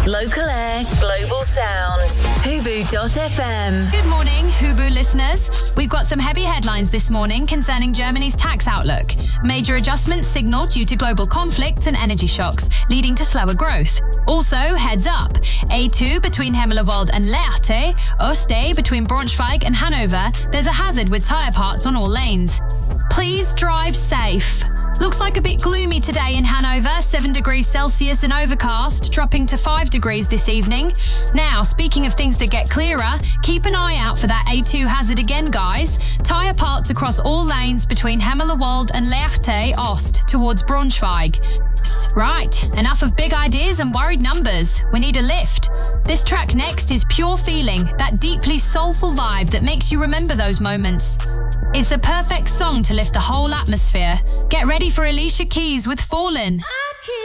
Local air, global sound. Hubu.fm. Good morning, Hubu listeners. We've got some heavy headlines this morning concerning Germany's tax outlook. Major adjustments signalled due to global conflicts and energy shocks, leading to slower growth. Also, heads up, A2 between Hemmelewald and Lehrte, Ost-A between Braunschweig and Hanover, there's a hazard with tyre parts on all lanes. Please drive safe. Looks like a bit gloomy today in Hanover, 7 degrees Celsius and overcast, dropping to 5 degrees this evening. Now, speaking of things that get clearer, keep an eye out for that A2 hazard again, guys. Tyre parts across all lanes between Hemmelewald and Lehrte Ost towards Braunschweig. Right, enough of big ideas and worried numbers. We need a lift. This track next is Pure Feeling, that deeply soulful vibe that makes you remember those moments. It's a perfect song to lift the whole atmosphere. Get ready for Alicia Keys with Fallin'.